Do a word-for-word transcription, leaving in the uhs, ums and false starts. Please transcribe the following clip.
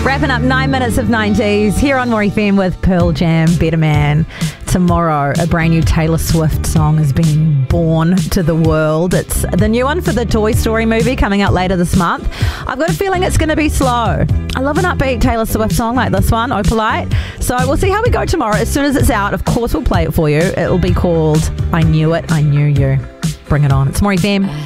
Wrapping up nine minutes of nineties here on More F M with Pearl Jam, Better Man. Tomorrow, a brand new Taylor Swift song is being born to the world. It's the new one for the Toy Story movie coming out later this month. I've got a feeling it's going to be slow. I love an upbeat Taylor Swift song like this one, Opalite. So we'll see how we go tomorrow. As soon as it's out, of course, we'll play it for you. It'll be called I Knew It, I Knew You. Bring it on. It's More F M.